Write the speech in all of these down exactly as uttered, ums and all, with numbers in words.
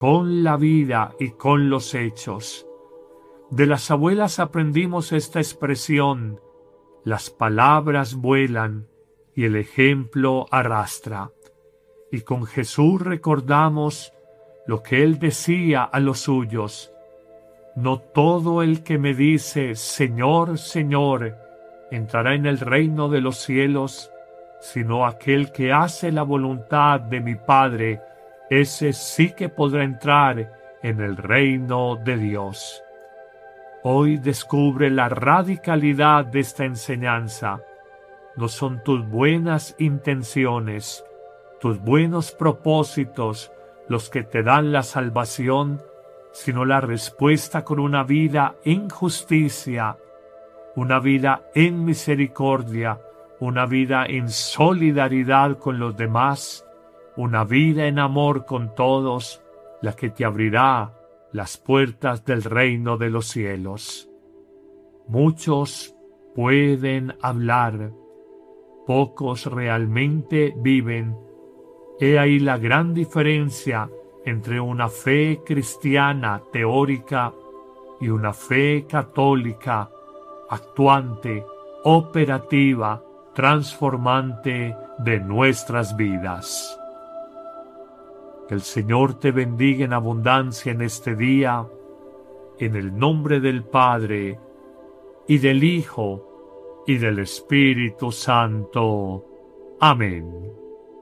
con la vida y con los hechos. De las abuelas aprendimos esta expresión: las palabras vuelan y el ejemplo arrastra. Y con Jesús recordamos lo que Él decía a los suyos: no todo el que me dice Señor, Señor, entrará en el reino de los cielos, sino aquel que hace la voluntad de mi Padre, ese sí que podrá entrar en el reino de Dios. Hoy descubre la radicalidad de esta enseñanza. No son tus buenas intenciones, tus buenos propósitos los que te dan la salvación, sino la respuesta con una vida en justicia, una vida en misericordia, una vida en solidaridad con los demás, una vida en amor con todos, la que te abrirá las puertas del reino de los cielos. Muchos pueden hablar, pocos realmente viven. He ahí la gran diferencia entre una fe cristiana teórica y una fe católica actuante, operativa, transformante de nuestras vidas. Que el Señor te bendiga en abundancia en este día, en el nombre del Padre, y del Hijo, y del Espíritu Santo. Amén.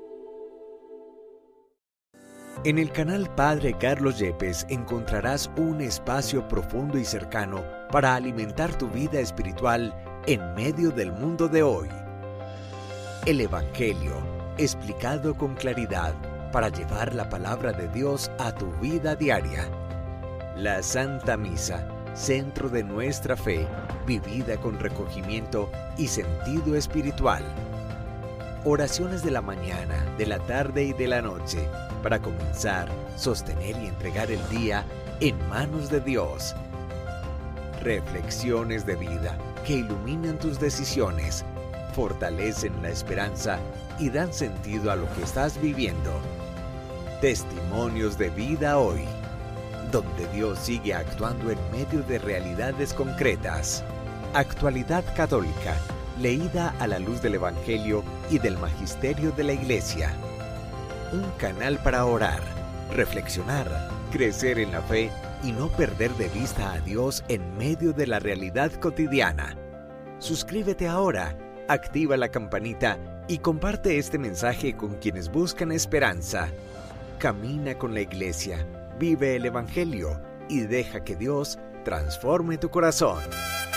En el canal Padre Carlos Yepes encontrarás un espacio profundo y cercano para alimentar tu vida espiritual en medio del mundo de hoy. El Evangelio, explicado con claridad para llevar la palabra de Dios a tu vida diaria. La Santa Misa, centro de nuestra fe, vivida con recogimiento y sentido espiritual. Oraciones de la mañana, de la tarde y de la noche, para comenzar, sostener y entregar el día en manos de Dios. Reflexiones de vida que iluminan tus decisiones, fortalecen la esperanza y dan sentido a lo que estás viviendo. Testimonios de vida hoy, donde Dios sigue actuando en medio de realidades concretas. Actualidad católica, leída a la luz del Evangelio y del Magisterio de la Iglesia. Un canal para orar, reflexionar, crecer en la fe y no perder de vista a Dios en medio de la realidad cotidiana. Suscríbete ahora, activa la campanita y comparte este mensaje con quienes buscan esperanza. Camina con la Iglesia, vive el Evangelio y deja que Dios transforme tu corazón.